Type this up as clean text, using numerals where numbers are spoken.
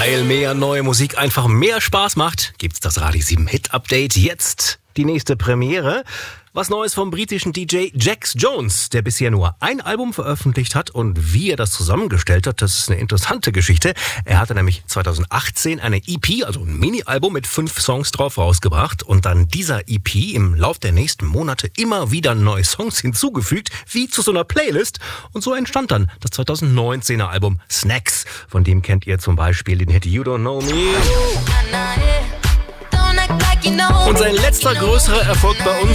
Weil mehr neue Musik einfach mehr Spaß macht, gibt's das Radio 7 Hit Update. Jetzt die nächste Premiere. Was Neues vom britischen DJ Jax Jones, der bisher nur ein Album veröffentlicht hat, und wie er das zusammengestellt hat, das ist eine interessante Geschichte. Er hatte nämlich 2018 eine EP, also ein Mini-Album mit 5 Songs drauf rausgebracht und dann dieser EP im Lauf der nächsten Monate immer wieder neue Songs hinzugefügt, wie zu so einer Playlist. Und so entstand dann das 2019er Album Snacks. Von dem kennt ihr zum Beispiel den Hit You Don't Know Me. Und sein letzter größerer Erfolg bei uns